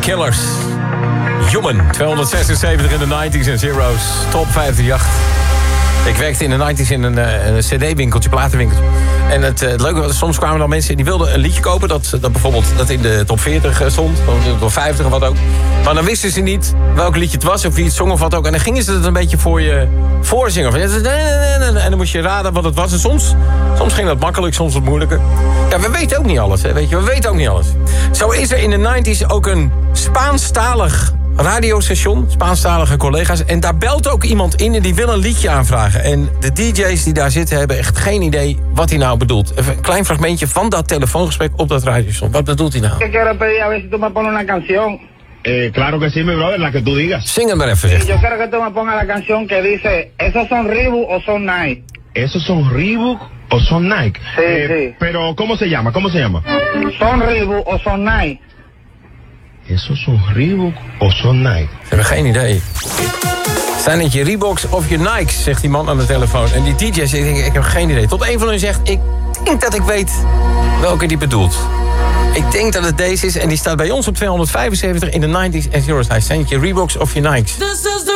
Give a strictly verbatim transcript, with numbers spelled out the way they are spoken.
Killers. Human, tweehonderdzesenzeventig in de nineties en zero's. Top vijfhonderdachttien. Ik werkte in de nineties in een, een cd-winkeltje, platenwinkeltje. En het, het leuke was, soms kwamen dan mensen die wilden een liedje kopen... dat, dat bijvoorbeeld dat in de top veertig stond, of top vijftig of wat ook. Maar dan wisten ze niet welk liedje het was of wie het zong of wat ook. En dan gingen ze het een beetje voor je voorzingen. En dan moest je raden wat het was. En soms, soms ging dat makkelijk, soms wat moeilijker. Ja, we weten ook niet alles, hè, weet je. We weten ook niet alles. Zo is er in de nineties ook een Spaanstalig radiostation, Spaanstalige collega's. En daar belt ook iemand in en die wil een liedje aanvragen. En de D J's die daar zitten hebben echt geen idee wat hij nou bedoelt. Even een klein fragmentje van dat telefoongesprek op dat radiostation. Wat bedoelt hij nou? Ik quiero pedir a ver si tú me pones una canción. Eh, claro que sí, mi brother, la que tú digas. Zing hem maar even, zeg. Yo quiero que tú me pongas la canción que dice, ¿esos son Reebok o son Nike? ¿Esos son Reebok o son Nike? Sí, eh, sí. Pero, ¿cómo se llama? ¿Cómo se llama? ¿Son Reebok o son Nike? ¿Esos son Reebok o son Nike? Ze hebben geen idee. Zijn het je Reeboks of je Nikes, zegt die man aan de telefoon. En die D J zegt, ik, ik heb geen idee. Tot een van hen zegt, ik denk dat ik weet welke die bedoelt. Ik denk dat het deze is en die staat bij ons op tweehonderdvijfenzeventig in de nineties en zero's. Hij zijn het je Reeboks of je Nikes.